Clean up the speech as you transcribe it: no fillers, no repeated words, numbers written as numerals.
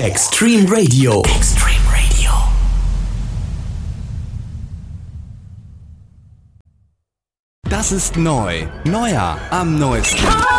Extreme Radio. Extreme Radio. Das ist neu. Neuer am neuesten.